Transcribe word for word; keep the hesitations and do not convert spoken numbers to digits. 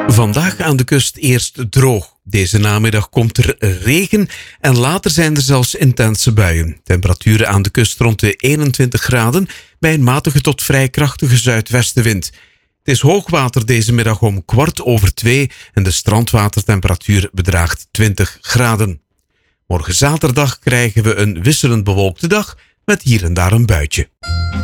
Vandaag aan de kust eerst droog. Deze namiddag komt er regen en later zijn er zelfs intense buien. Temperaturen aan de kust rond de eenentwintig graden bij een matige tot vrij krachtige zuidwestenwind. Het is hoogwater deze middag om kwart over twee en de strandwatertemperatuur bedraagt twintig graden. Morgen zaterdag krijgen we een wisselend bewolkte dag met hier en daar een buitje.